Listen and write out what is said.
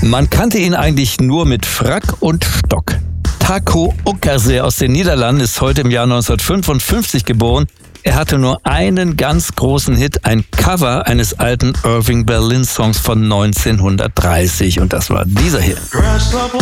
Man kannte ihn eigentlich nur mit Frack und Stock. Taco Ockerse aus den Niederlanden ist heute im Jahr 1955 geboren. Er hatte nur einen ganz großen Hit, ein Cover eines alten Irving Berlin Songs von 1930 und das war dieser hier.